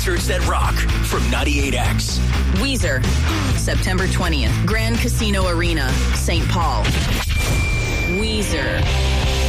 Concerts that rock from 98X. Weezer, September 20th, Grand Casino Arena, St. Paul. Weezer.